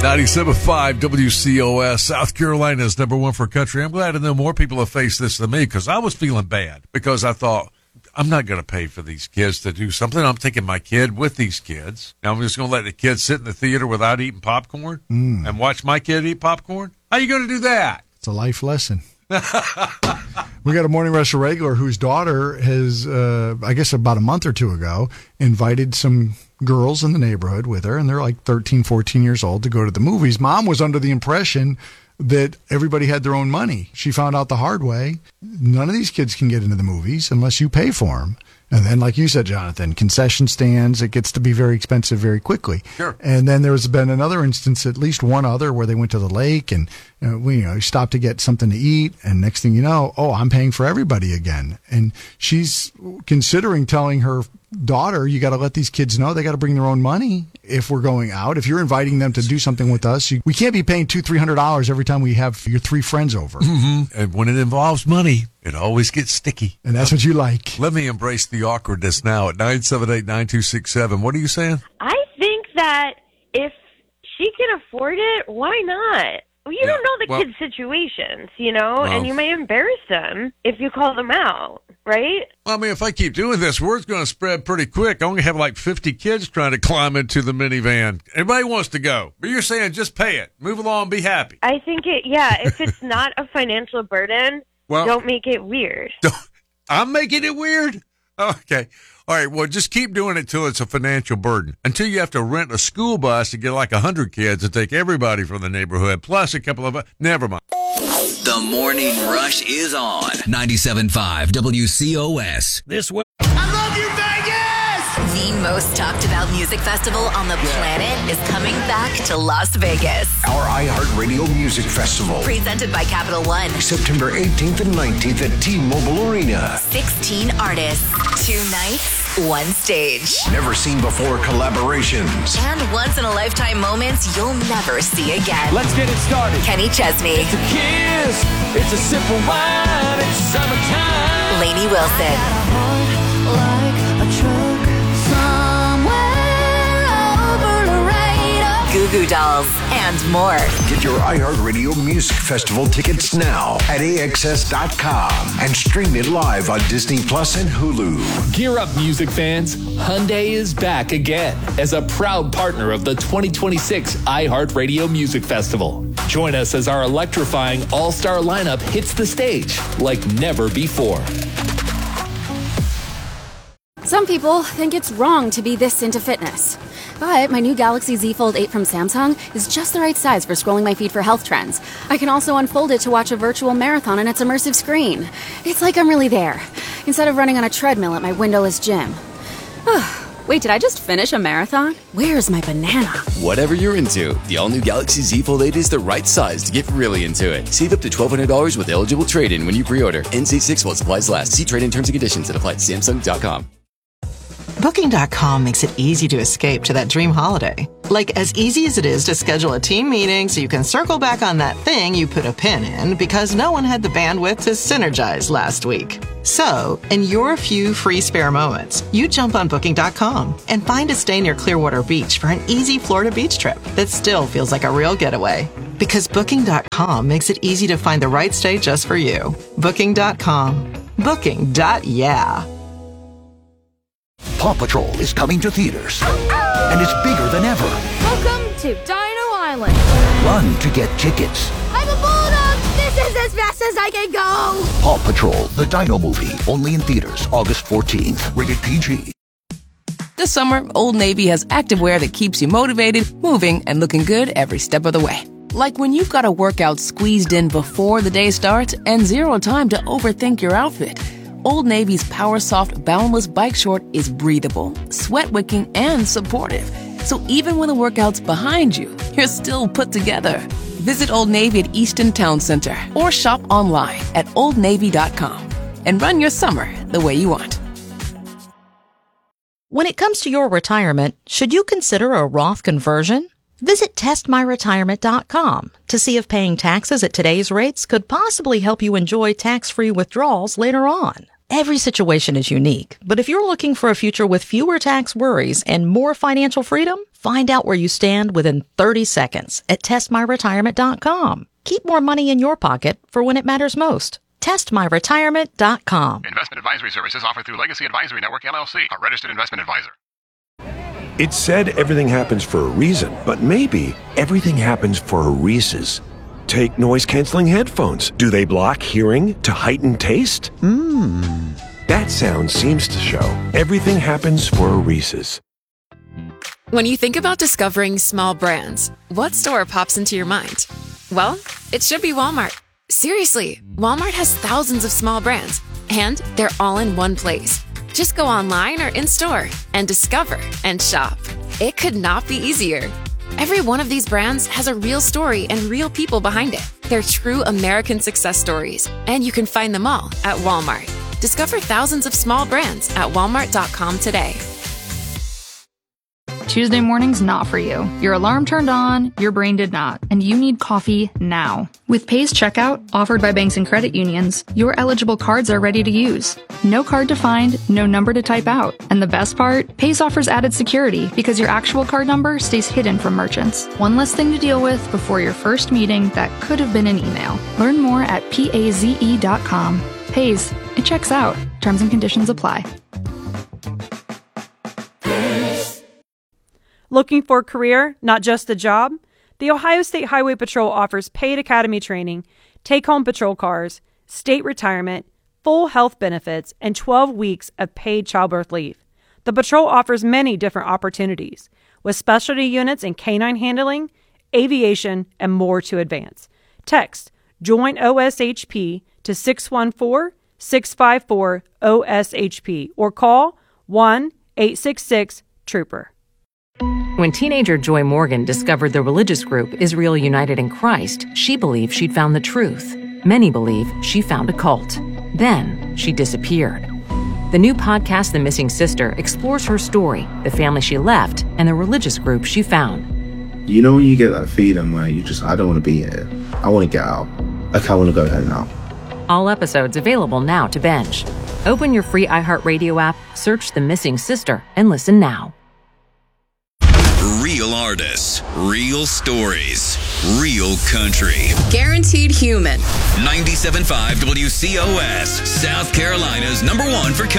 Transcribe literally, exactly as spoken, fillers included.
ninety-seven point five W C O S, South Carolina's number one for country. I'm glad to know more people have faced this than me because I was feeling bad because I thought, I'm not going to pay for these kids to do something. I'm taking my kid with these kids. Now I'm just going to let the kid sit in the theater without eating popcorn mm. and watch my kid eat popcorn? How are you going to do that? It's a life lesson. We got a Morning Rush regular whose daughter has, uh, I guess about a month or two ago, invited some girls in the neighborhood with her, and they're like thirteen, fourteen years old, to go to the movies. Mom was under the impression that everybody had their own money. She found out the hard way. None of these kids can get into the movies unless you pay for them. And then, like you said, Jonathan, concession stands, it gets to be very expensive very quickly. Sure. And then there's been another instance, at least one other, where they went to the lake and you know, we you know stopped to get something to eat. And next thing you know, oh, I'm paying for everybody again. And she's considering telling her daughter, you got to let these kids know they got to bring their own money if we're going out. If you're inviting them to do something with us, you, we can't be paying two, three hundred dollars every time we have your three friends over. Mm-hmm. And when it involves money, it always gets sticky. And that's what you like. Let me embrace the awkwardness now at nine seven eight, nine two six seven. What are you saying? I think that if she can afford it, why not? Well, you Yeah, don't know the well- kids' situations, you know, Well- and you may embarrass them if you call them out, right? Well, I mean, if I keep doing this, word's going to spread pretty quick. I only have like fifty kids trying to climb into the minivan. Everybody wants to go. But you're saying just pay it. Move along, be happy. I think it, yeah, if it's not a financial burden, Well- don't make it weird. I'm making it weird? Okay. All right, well, just keep doing it till it's a financial burden. Until you have to rent a school bus to get like one hundred kids and take everybody from the neighborhood, plus a couple of... Never mind. The Morning Rush is on ninety-seven point five W C O S. This way. I love you, Vegas! The most talked about music festival on the planet is coming back to Las Vegas. Our iHeartRadio Music Festival. Presented by Capital One. September eighteenth and nineteenth at T-Mobile Arena. sixteen artists, two nights, one stage. Never seen before collaborations. And once-in-a-lifetime moments you'll never see again. Let's get it started. Kenny Chesney. It's a kiss. It's a sip of wine. It's summertime. Lainey Wilson. Like a truck somewhere over Laredo. Goo Goo Dolls. And more. Get your iHeartRadio Music Festival tickets now at A X S dot com and stream it live on Disney Plus and Hulu. Gear up, music fans. Hyundai is back again as a proud partner of the twenty twenty-six iHeartRadio Music Festival. Join us as our electrifying all-star lineup hits the stage like never before. Some people think it's wrong to be this into fitness. But my new Galaxy Z Fold eight from Samsung is just the right size for scrolling my feed for health trends. I can also unfold it to watch a virtual marathon on its immersive screen. It's like I'm really there, instead of running on a treadmill at my windowless gym. Wait, did I just finish a marathon? Where's my banana? Whatever you're into, the all-new Galaxy Z Fold eight is the right size to get really into it. Save up to twelve hundred dollars with eligible trade-in when you pre-order. N C six while supplies last. See trade-in terms and conditions that apply at Samsung dot com. Booking dot com makes it easy to escape to that dream holiday. Like as easy as it is to schedule a team meeting so you can circle back on that thing you put a pin in because no one had the bandwidth to synergize last week. So, in your few free spare moments, you jump on Booking dot com and find a stay near Clearwater Beach for an easy Florida beach trip that still feels like a real getaway. Because Booking dot com makes it easy to find the right stay just for you. Booking dot com. Booking. Yeah. Paw Patrol is coming to theaters. And it's bigger than ever. Welcome to Dino Island. Run to get tickets. I'm a bulldog. This is as fast as I can go. Paw Patrol, the Dino movie. Only in theaters August fourteenth. Rated P G. This summer, Old Navy has activewear that keeps you motivated, moving, and looking good every step of the way. Like when you've got a workout squeezed in before the day starts and zero time to overthink your outfit. Old Navy's Power Soft Boundless Bike Short is breathable, sweat-wicking, and supportive. So even when the workout's behind you, you're still put together. Visit Old Navy at Easton Town Center or shop online at old navy dot com and run your summer the way you want. When it comes to your retirement, should you consider a Roth conversion? Visit test my retirement dot com to see if paying taxes at today's rates could possibly help you enjoy tax-free withdrawals later on. Every situation is unique, but if you're looking for a future with fewer tax worries and more financial freedom, find out where you stand within thirty seconds at test my retirement dot com. Keep more money in your pocket for when it matters most. test my retirement dot com. Investment advisory services offered through Legacy Advisory Network, L L C, a registered investment advisor. It's said everything happens for a reason, but maybe everything happens for a Reese's. Take noise-canceling headphones. Do they block hearing to heighten taste? Mmm. That sound seems to show everything happens for a Reese's. When you think about discovering small brands, what store pops into your mind? Well, it should be Walmart. Seriously, Walmart has thousands of small brands, and they're all in one place. Just go online or in-store and discover and shop. It could not be easier. Every one of these brands has a real story and real people behind it. They're true American success stories, and you can find them all at Walmart. Discover thousands of small brands at walmart dot com today. Tuesday morning's not for you. Your alarm turned on, your brain did not, and you need coffee now. With Pay's Checkout, offered by banks and credit unions, your eligible cards are ready to use. No card to find, no number to type out. And the best part? Pay's offers added security because your actual card number stays hidden from merchants. One less thing to deal with before your first meeting that could have been an email. Learn more at paze dot com. Pay's, it checks out. Terms and conditions apply. Looking for a career, not just a job? The Ohio State Highway Patrol offers paid academy training, take-home patrol cars, state retirement, full health benefits, and twelve weeks of paid childbirth leave. The patrol offers many different opportunities, with specialty units in canine handling, aviation, and more to advance. Text JOIN O S H P to six one four, six five four, O S H P or call one eight six six, TROOPER. When teenager Joy Morgan discovered the religious group Israel United in Christ, she believed she'd found the truth. Many believe she found a cult. Then she disappeared. The new podcast, The Missing Sister, explores her story, the family she left, and the religious group she found. You know when you get that feeling where you just, I don't want to be here. I want to get out. Like, I want to go home now. All episodes available now to binge. Open your free iHeartRadio app, search The Missing Sister, and listen now. Real artists, real stories, real country. Guaranteed human. ninety-seven point five W C O S, South Carolina's number one for country.